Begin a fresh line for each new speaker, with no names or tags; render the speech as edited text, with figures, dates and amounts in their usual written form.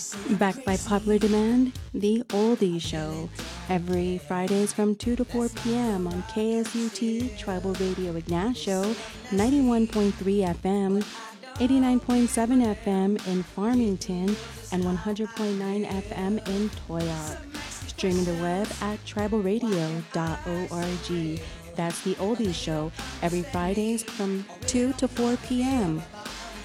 Backed by popular demand, The Oldie Show. Every Fridays from 2 to 4 p.m. on KSUT Tribal Radio Ignacio, 91.3 FM, 89.7 FM in Farmington, and 100.9 FM in Toyoc. Streaming the web at tribalradio.org. That's The Oldie Show, every Fridays from 2 to 4 p.m.